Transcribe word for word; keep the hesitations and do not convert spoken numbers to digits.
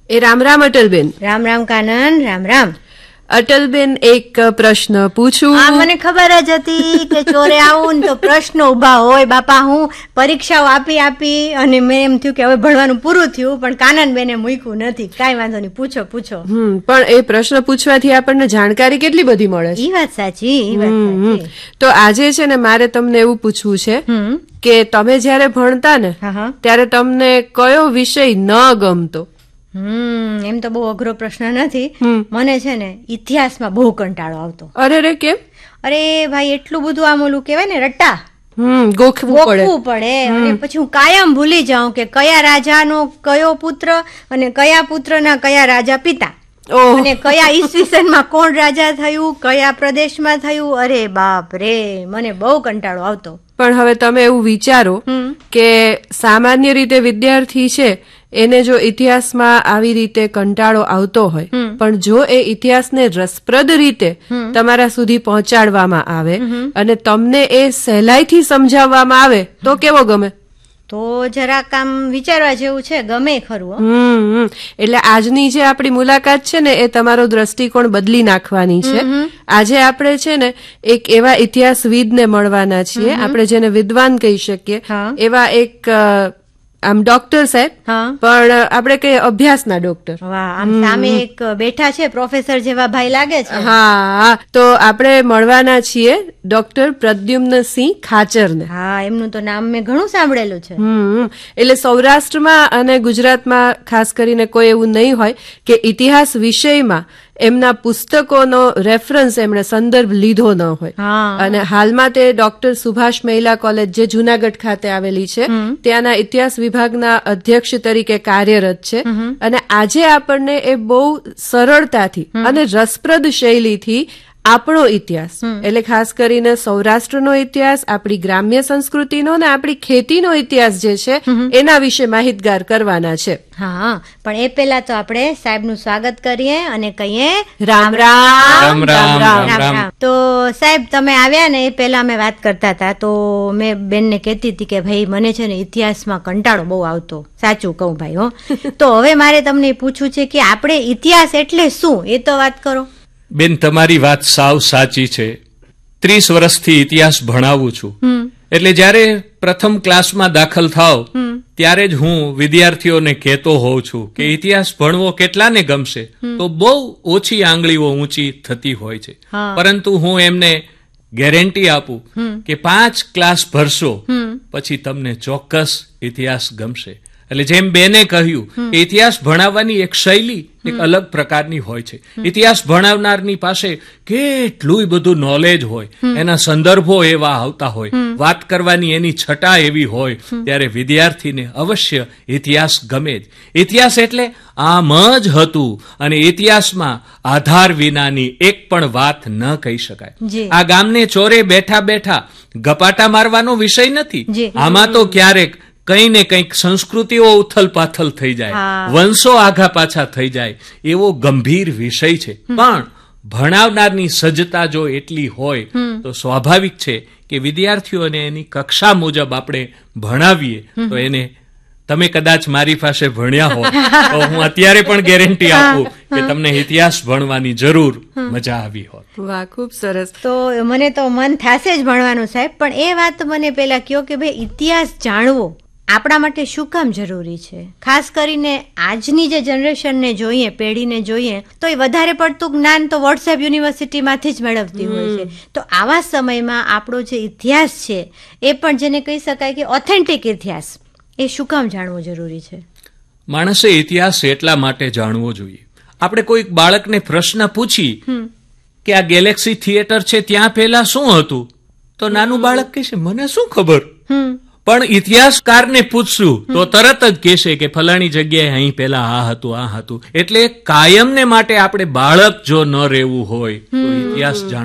એ રામ રામ અટલબેન. રામ રામ કાનન. રામ રામ અટલબેન, એક પ્રશ્ન પૂછું? આ મને ખબર જ હતી કે ચોરે આવું ને તો પ્રશ્નો ઉભા હોય. બાપા, હું પરીક્ષાઓ આપી આપી અને મેં એમ થયું કે હવે ભણવાનું પૂરું થયું, પણ કાનન બેને મૂક્યું નથી. કઈ વાંધો નહીં, પૂછો પૂછો. હમ પણ એ પ્રશ્ન પૂછવાથી આપણને જાણકારી કેટલી બધી મળે છે. ઈ વાત સાચી, ઈ વાત સાચી. તો આજે છે ને મારે તમને એવું પૂછવું છે કે તમે જયારે ભણતા ને ત્યારે તમને કયો વિષય ન ગમતો? હમ એમ તો બહુ અઘરો પ્રશ્ન નથી. મને છે ને ઇતિહાસમાં બહુ કંટાળો આવતો. અરે રે, કેમ? અરે ભાઈ, એટલું બધું આમ ઓલું કેવાય ને રટ્ટા હમ ગોખવું પડે અને પછી હું કાયમ ભૂલી જાઉં કે કયા રાજાનો કયો પુત્ર અને કયા પુત્રના કયા રાજા પિતા અને કયા ઈસવીસન માં કોણ રાજા થયું, કયા પ્રદેશમાં થયું. અરે બાપ રે, મને બહુ કંટાળો આવતો. પણ હવે તમે એવું વિચારો કે સામાન્ય રીતે વિદ્યાર્થી છે એને જો ઇતિહાસમાં આવી રીતે કંટાળો આવતો હોય, પણ જો એ ઇતિહાસને રસપ્રદ રીતે તમારા સુધી પહોંચાડવામાં આવે અને તમને એ સહેલાઈથી સમજાવવામાં આવે તો કેવો ગમે? તો જરાક આમ વિચારવા જેવું છે, ગમે ખરું. હમ એટલે આજની જે આપણી મુલાકાત છે ને એ તમારો દ્રષ્ટિકોણ બદલી નાખવાની છે. આજે આપણે છે ને એક એવા ઇતિહાસવિદને મળવાના છીએ, આપણે જેને વિદ્વાન કહી શકીએ, એવા એક આમ ડોક્ટર સાહેબ, પણ આપણે કહીએ અભ્યાસના ડોક્ટર. વાહ, આમ સામે એક બેઠા છે પ્રોફેસર જેવા ભાઈ લાગે છે. હા, તો આપણે મળવાના છીએ ડોક્ટર પ્રદ્યુમ્નસિંહ ખાચરને. હા, એમનું તો નામ મેં ઘણું સાંભળેલું છે. હમ એટલે સૌરાષ્ટ્રમાં અને ગુજરાતમાં ખાસ કરીને કોઈ એવું નહીં હોય કે ઇતિહાસ વિષયમાં એમના પુસ્તકોનો રેફરન્સ એમણે સંદર્ભ લીધો ન હોય. અને હાલમાં તે ડોક્ટર સુભાષ મહિલા કોલેજ જે જુનાગઢ ખાતે આવેલી છે ત્યાંના ઇતિહાસ વિભાગના અધ્યક્ષ તરીકે કાર્યરત છે. અને આજે આપણને એ બહુ સરળતાથી અને રસપ્રદ શૈલીથી આપણો ઇતિહાસ એટલે ખાસ કરીને સૌરાષ્ટ્રનો ઇતિહાસ, આપણી ગ્રામ્ય સંસ્કૃતિનો ને આપણી ખેતીનો ઇતિહાસ જે છે એના વિશે માહિતગાર કરવાના છે. હા, પણ એ પેલા તો આપણે સાહેબનું સ્વાગત કરીએ અને કહીએ રામ રામ રામ રામ. તો સાહેબ, તમે આવ્યા ને એ પેલા અમે વાત કરતા હતા તો મેં બેનને કહેતી હતી કે ભાઈ મને છે ને ઇતિહાસમાં કંટાળો બહુ આવતો. સાચું કહું ભાઈ હો. તો હવે મારે તમને પૂછવું છે કે આપણે ઇતિહાસ એટલે શું, એ તો વાત કરો. બેન, તમારી વાત સાવ સાચી છે. ત્રીસ વર્ષથી ઇતિહાસ ભણાવું છું, એટલે જયારે પ્રથમ ક્લાસમાં દાખલ થાવ ત્યારે જ હું વિદ્યાર્થીઓને કહેતો હોઉં છું કે ઇતિહાસ ભણવો કેટલાને ગમશે? તો બહુ ઓછી આંગળીઓ ઊંચી થતી હોય છે. પરંતુ હું એમને ગેરંટી આપું કે પાંચ ક્લાસ ભરશો પછી તમને ચોક્કસ ઇતિહાસ ગમશે. એટલે જેમ બેને કહ્યું કે ઇતિહાસ ભણાવવાની એક શૈલી એક અલગ પ્રકારની હોય છે. ઇતિહાસ ભણાવનારની પાસે કેટલું બધું નોલેજ હોય, એના સંદર્ભો એવા આવતા હોય, વાત કરવાની એની છટા એવી હોય, ત્યારે વિદ્યાર્થીને અવશ્ય ઇતિહાસ ગમે જ. ઇતિહાસ એટલે આમ જ હતું અને ઇતિહાસમાં આધાર વિનાની એક પણ વાત ન કહી શકાય. આ ગામને ચોરે બેઠા બેઠા ગપાટા મારવાનો વિષય નથી. આમાં તો ક્યારેક કઈ ને કંઈક સંસ્કૃતિઓ ઉથલ પાથલ થઈ જાય, વંશો આઘા પાછા થઈ જાય એવો ગંભીર વિષય છે. પણ ભણાવનારની સજ્જતા જો એટલી હોય તો સ્વાભાવિક છે કે વિદ્યાર્થીઓને એની કક્ષા મુજબ આપણે ભણાવીએ તો એને, તમે કદાચ મારી પાસે ભણ્યા હો તો હું અત્યારે પણ ગેરંટી આપું કે તમને ઇતિહાસ ભણવાની જરૂર મજા આવી હોત. વાહ, ખૂબ સરસ. તો મને તો મન થશે જ ભણવાનું સાહેબ. પણ એ વાત મને પેલા કયો કે ભાઈ ઇતિહાસ જાણવો આપણા માટે શું કામ જરૂરી છે? ખાસ કરીને આજની જે જનરેશનને જોઈએ, પેઢીને જોઈએ, તો એ વધારે પડતું જ્ઞાન તો વોટ્સએપ યુનિવર્સિટીમાંથી જ મેળવતી હોય છે. તો આવા સમયમાં આપણો જે ઇતિહાસ છે એ પણ જેને કહી શકાય કે ઓથેન્ટિક ઇતિહાસ, એ શું કામ જાણવો જરૂરી છે? માણસે ઇતિહાસ એટલા માટે જાણવો જોઈએ. આપણે કોઈક બાળકને પ્રશ્ન પૂછી કે આ ગેલેક્સી થિયેટર છે ત્યાં પહેલા શું હતું, તો નાનું બાળક કહેશે મને શું ખબર. પણ ઇતિહાસકારને પૂછશું તો તરત જ કહેશે કે ફલાણી જગ્યાએ અહીં પેલા આ હતું આ હતું. એટલે કાયમને માટે આપણે બાળક જો ન રહેવું હોય તો ઇતિહાસ જાણ